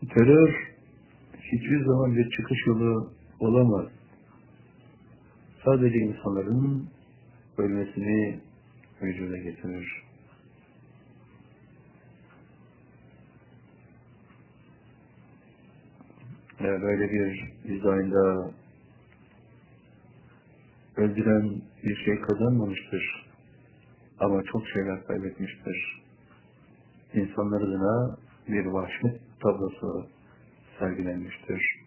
Terör hiçbir zaman bir çıkış yolu olamaz. Sadece insanların ölmesini vücuda getirir. Böyle bir dizaynda öldüren bir şey kazanmamıştır. Ama çok şeyler kaybetmiştir. İnsanlar adına bir vahşet tablosu sergilenmiştir.